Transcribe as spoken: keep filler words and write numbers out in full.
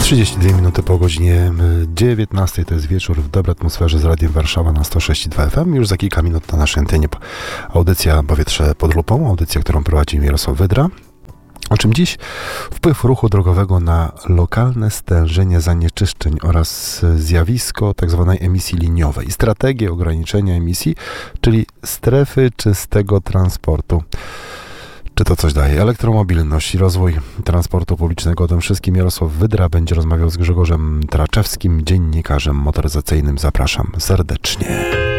trzydzieści dwie minuty po godzinie dziewiętnastej, to jest wieczór w dobrej atmosferze z Radiem Warszawa na sto sześć i dwa F M. Już za kilka minut na naszej antenie audycja Powietrze pod lupą, audycja, którą prowadzi Mirosław Wydra. O czym dziś? Wpływ ruchu drogowego na lokalne stężenie zanieczyszczeń oraz zjawisko tzw. emisji liniowej. Strategie ograniczenia emisji, czyli strefy czystego transportu. Czy to coś daje? Elektromobilność i rozwój transportu publicznego. O tym wszystkim Mirosław Wydra będzie rozmawiał z Grzegorzem Traczewskim, dziennikarzem motoryzacyjnym. Zapraszam serdecznie.